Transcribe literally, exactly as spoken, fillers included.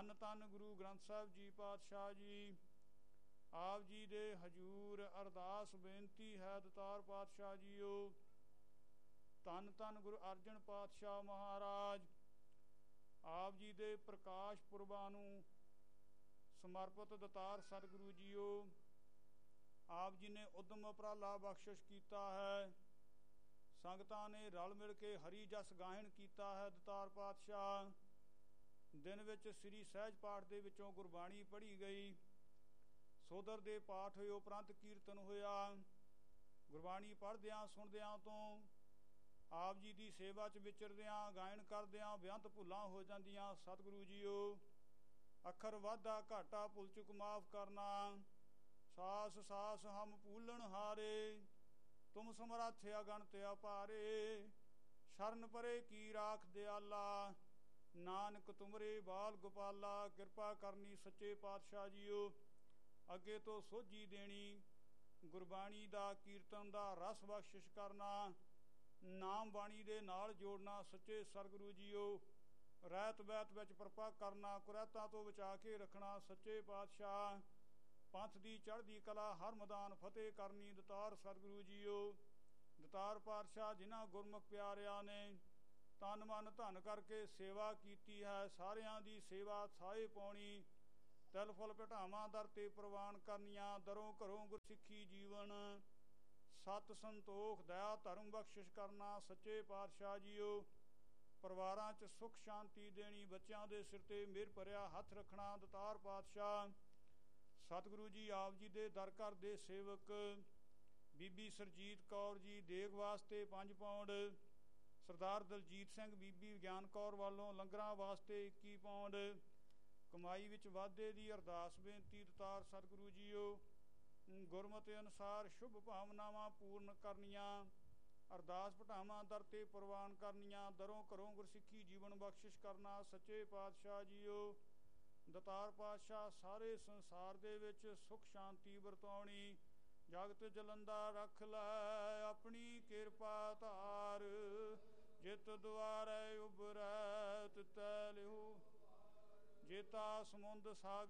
ਧੰਨ ਧੰਨ ਗੁਰੂ ਗ੍ਰੰਥ ਸਾਹਿਬ ਜੀ ਪਾਤਸ਼ਾਹ ਜੀ। ਆਪ ਜੀ ਦੇ ਹਜੂਰ ਅਰਦਾਸ ਬੇਨਤੀ ਹੈ ਦਤਾਰ ਪਾਤਸ਼ਾਹ ਜੀਓ। ਧੰਨ ਧੰਨ ਗੁਰੂ ਅਰਜਨ ਪਾਤਸ਼ਾਹ ਮਹਾਰਾਜ। ਆਪ ਜੀ ਦੇ ਪ੍ਰਕਾਸ਼ ਪੁਰਬਾਂ ਨੂੰ ਸਮਰਪਿਤ ਦਤਾਰ ਸਤਿਗੁਰੂ ਜੀਓ। ਆਪ ਜੀ ਨੇ ਉਦਮ ਉਪਰਾਲਾ ਬਖਸ਼ਿਸ਼ ਕੀਤਾ ਹੈ। ਸੰਗਤਾਂ ਨੇ ਰਲ ਮਿਲ ਕੇ ਹਰੀ ਜਸ ਗਾਇਨ ਕੀਤਾ ਹੈ ਦਤਾਰ ਪਾਤਸ਼ਾਹ। ਦਿਨ ਵਿੱਚ ਸ੍ਰੀ ਸਹਿਜ ਪਾਠ ਦੇ ਵਿੱਚੋਂ ਗੁਰਬਾਣੀ ਪੜ੍ਹੀ ਗਈ। ਸੋਦਰ ਦੇ ਪਾਠ ਹੋਏ ਉਪਰੰਤ ਕੀਰਤਨ ਹੋਇਆ। ਗੁਰਬਾਣੀ ਪੜ੍ਹਦਿਆਂ ਸੁਣਦਿਆਂ ਤੋਂ ਆਪ ਜੀ ਦੀ ਸੇਵਾ 'ਚ ਵਿਚਰਦਿਆਂ ਗਾਇਨ ਕਰਦਿਆਂ ਬੇਅੰਤ ਭੁੱਲਾਂ ਹੋ ਜਾਂਦੀਆਂ ਸਤਿਗੁਰੂ ਜੀਓ। ਅੱਖਰ ਵਾਧਾ ਘਾਟਾ ਭੁੱਲ ਚੁੱਕ ਮਾਫ ਕਰਨਾ। ਸਾਸ ਸਾਸ ਹਮ ਭੂਲਣ ਹਾਰੇ, ਤੁਮ ਸਮਰੱਥ ਅਗਣਿਤ ਅਪਾਰੇ। ਸ਼ਰਨ ਪਰੇ ਕੀ ਰਾਖ ਦਿਆਲਾ, ਨਾਨਕ ਤੁਮਰੇ ਬਾਲ ਗੋਪਾਲਾ। ਕਿਰਪਾ ਕਰਨੀ ਸੱਚੇ ਪਾਤਸ਼ਾਹ ਜੀਓ। ਅੱਗੇ ਤੋਂ ਸੋਝੀ ਦੇਣੀ, ਗੁਰਬਾਣੀ ਦਾ ਕੀਰਤਨ ਦਾ ਰਸ ਬਖਸ਼ਿਸ਼ ਕਰਨਾ, ਨਾਮ ਬਾਣੀ ਦੇ ਨਾਲ ਜੋੜਨਾ ਸੱਚੇ ਸਤਿਗੁਰੂ ਜੀਓ। ਰਹਿਤ ਬਹਿਤ ਵਿੱਚ ਪ੍ਰਪਾ ਕਰਨਾ, ਕੁਰੈਤਾਂ ਤੋਂ ਬਚਾ ਕੇ ਰੱਖਣਾ ਸੱਚੇ ਪਾਤਸ਼ਾਹ। ਪੰਥ ਦੀ ਚੜ੍ਹਦੀ ਕਲਾ ਹਰ ਮੈਦਾਨ ਫਤਿਹ ਕਰਨੀ ਦਤਾਰ ਸਤਿਗੁਰੂ ਜੀਓ। ਦਤਾਰ ਪਾਤਸ਼ਾਹ ਜਿਨ੍ਹਾਂ ਗੁਰਮੁਖ ਪਿਆਰਿਆਂ ਨੇ ਤਨ ਮਨ ਧਨ ਕਰਕੇ ਸੇਵਾ ਕੀਤੀ ਹੈ, ਸਾਰਿਆਂ ਦੀ ਸੇਵਾ ਥਾਏ ਪਾਉਣੀ, ਤਿਲ ਫੁੱਲ ਭਟਾਵਾਂ ਦਰ ਤੇ ਪ੍ਰਵਾਨ ਕਰਨੀਆਂ। ਦਰੋਂ ਘਰੋਂ ਗੁਰਸਿੱਖੀ ਜੀਵਨ, ਸਤ ਸੰਤੋਖ ਦਇਆ ਧਰਮ ਬਖਸ਼ਿਸ਼ ਕਰਨਾ ਸੱਚੇ ਪਾਤਸ਼ਾਹ ਜੀਓ। ਪਰਿਵਾਰਾਂ 'ਚ ਸੁੱਖ ਸ਼ਾਂਤੀ ਦੇਣੀ, ਬੱਚਿਆਂ ਦੇ ਸਿਰ 'ਤੇ ਮਿਹਰ ਭਰਿਆ ਹੱਥ ਰੱਖਣਾ ਦਤਾਰ ਪਾਤਸ਼ਾਹ। ਸਤਿਗੁਰੂ ਜੀ ਆਪ ਜੀ ਦੇ ਦਰ ਘਰ ਦੇ ਸੇਵਕ ਬੀਬੀ ਸਰਜੀਤ ਕੌਰ ਜੀ ਦੇਗ ਵਾਸਤੇ ਪੰਜ ਪੌਂਡ, ਸਰਦਾਰ ਦਲਜੀਤ ਸਿੰਘ ਬੀਬੀ ਵਿਗਿਆਨ ਕੌਰ ਵੱਲੋਂ ਲੰਗਰਾਂ ਵਾਸਤੇ ਇੱਕੀ ਪੌਂਡ, ਕਮਾਈ ਵਿੱਚ ਵਾਧੇ ਦੀ ਅਰਦਾਸ ਬੇਨਤੀ ਦਤਾਰ ਸਤਿਗੁਰੂ ਜੀਓ। ਗੁਰਮਤਿ ਅਨੁਸਾਰ ਸ਼ੁਭ ਭਾਵਨਾਵਾਂ ਪੂਰਨ ਕਰਨੀਆਂ, ਅਰਦਾਸ ਭਟਾਵਾਂ ਦਰ ਤੇ ਪ੍ਰਵਾਨ ਕਰਨੀਆਂ। ਦਰੋਂ ਘਰੋਂ ਗੁਰਸਿੱਖੀ ਜੀਵਨ ਬਖਸ਼ਿਸ਼ ਕਰਨਾ ਸੱਚੇ ਪਾਤਸ਼ਾਹ ਜੀਓ। ਦਤਾਰ ਪਾਤਸ਼ਾਹ ਸਾਰੇ ਸੰਸਾਰ ਦੇ ਵਿੱਚ ਸੁੱਖ ਸ਼ਾਂਤੀ ਵਰਤਾਉਣੀ, ਜਗਤ ਜਲੰਦਾ ਰੱਖ ਲੈ ਆਪਣੀ ਕਿਰਪਾ ਧਾਰ। ਜਿਤ ਦੁਆਰੇ ਉਬਰੈ ਤਿਤੈ ਲਿਹੂ, ਜੇਤਾ ਸਮੁੰਦ ਸਾਗਰ